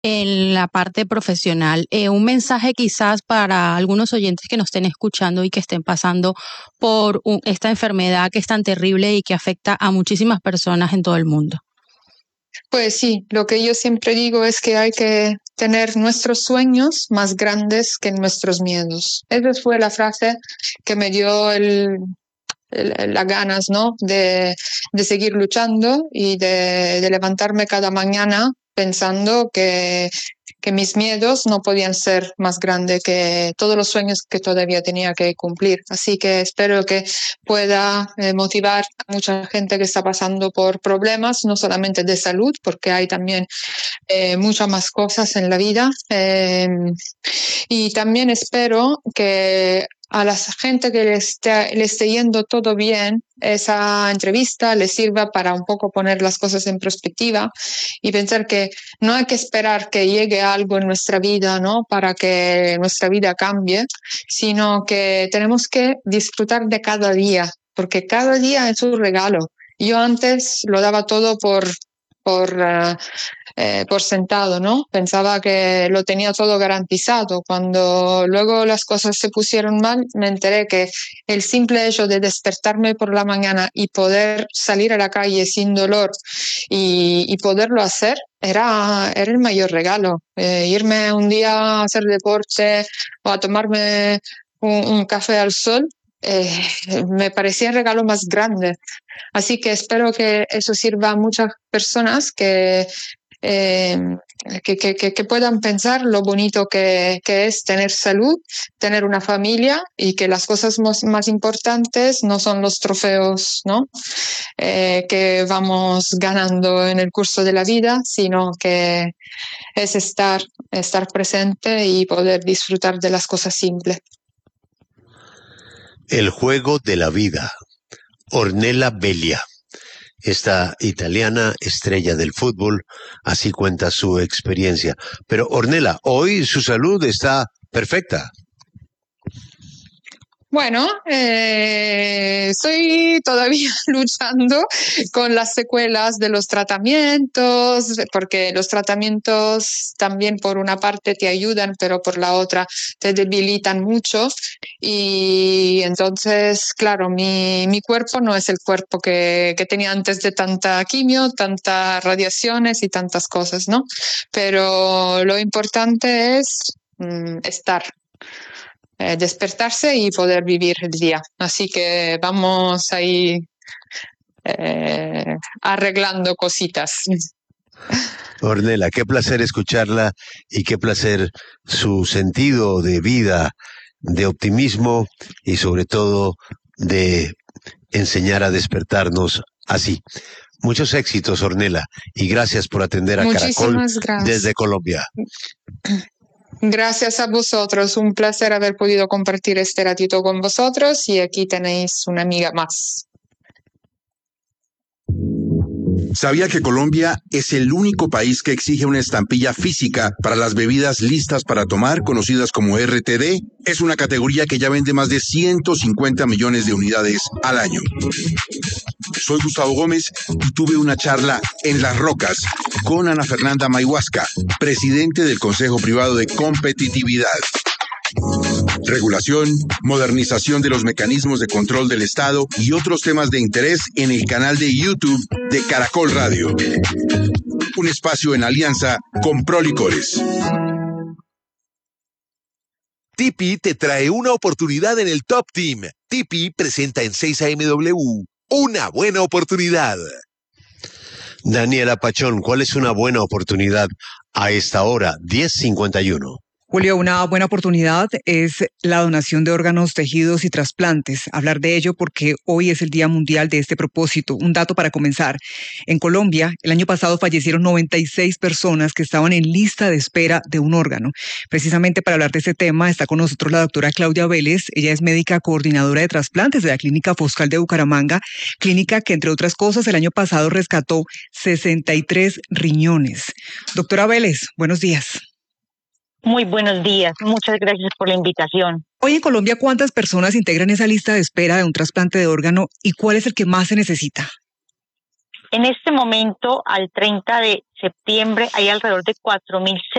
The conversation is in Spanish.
en la parte profesional. Un mensaje quizás para algunos oyentes que nos estén escuchando y que estén pasando por esta enfermedad que es tan terrible y que afecta a muchísimas personas en todo el mundo. Pues sí, lo que yo siempre digo es que hay que tener nuestros sueños más grandes que nuestros miedos. Esa fue la frase que me dio las ganas, ¿no? de seguir luchando y de levantarme cada mañana pensando que mis miedos no podían ser más grandes que todos los sueños que todavía tenía que cumplir. Así que espero que pueda motivar a mucha gente que está pasando por problemas, no solamente de salud, porque hay también muchas más cosas en la vida. Y también espero que a la gente que le esté yendo todo bien, esa entrevista le sirva para un poco poner las cosas en perspectiva y pensar que no hay que esperar que llegue algo en nuestra vida, ¿no? Para que nuestra vida cambie, sino que tenemos que disfrutar de cada día, porque cada día es un regalo. Yo antes lo daba todo por sentado, ¿no? Pensaba que lo tenía todo garantizado. Cuando luego las cosas se pusieron mal, me enteré que el simple hecho de despertarme por la mañana y poder salir a la calle sin dolor y poderlo hacer era el mayor regalo. Irme un día a hacer deporte o a tomarme un café al sol, me parecía el regalo más grande. Así que espero que eso sirva a muchas personas que puedan pensar lo bonito que es tener salud, tener una familia y que las cosas más importantes no son los trofeos, ¿no? Que vamos ganando en el curso de la vida, sino que es estar presente y poder disfrutar de las cosas simples. El juego de la vida. Ornella Velia, esta italiana estrella del fútbol, así cuenta su experiencia. Pero Ornella, hoy su salud está perfecta. Bueno, estoy todavía luchando con las secuelas de los tratamientos, porque los tratamientos también por una parte te ayudan, pero por la otra te debilitan mucho. Y entonces, claro, mi cuerpo no es el cuerpo que tenía antes de tanta quimio, tantas radiaciones y tantas cosas, ¿no? Pero lo importante es estar. Despertarse y poder vivir el día. Así que vamos ahí arreglando cositas. Ornella, qué placer escucharla y qué placer su sentido de vida, de optimismo y sobre todo de enseñar a despertarnos así. Muchos éxitos, Ornella, y gracias por atender a Caracol desde Colombia. Gracias a vosotros, un placer haber podido compartir este ratito con vosotros y aquí tenéis una amiga más. ¿Sabía que Colombia es el único país que exige una estampilla física para las bebidas listas para tomar, conocidas como RTD? Es una categoría que ya vende más de 150 millones de unidades al año. Soy Gustavo Gómez y tuve una charla en Las Rocas con Ana Fernanda Mayhuasca, presidente del Consejo Privado de Competitividad. Regulación, modernización de los mecanismos de control del Estado y otros temas de interés en el canal de YouTube de Caracol Radio. Un espacio en alianza con Prolicores. Tipi te trae una oportunidad en el Top Team. Tipi presenta en 6 AMW una buena oportunidad. Daniela Pachón, ¿cuál es una buena oportunidad a esta hora? 10:51. Julio, una buena oportunidad es la donación de órganos, tejidos y trasplantes. Hablar de ello porque hoy es el Día Mundial de este propósito. Un dato para comenzar. En Colombia, el año pasado fallecieron 96 personas que estaban en lista de espera de un órgano. Precisamente para hablar de este tema está con nosotros la doctora Claudia Vélez. Ella es médica coordinadora de trasplantes de la Clínica Foscal de Bucaramanga, clínica que, entre otras cosas, el año pasado rescató 63 riñones. Doctora Vélez, buenos días. Muy buenos días, muchas gracias por la invitación. Hoy en Colombia, ¿cuántas personas integran esa lista de espera de un trasplante de órgano y cuál es el que más se necesita? En este momento, al 30 de septiembre hay alrededor de 4.000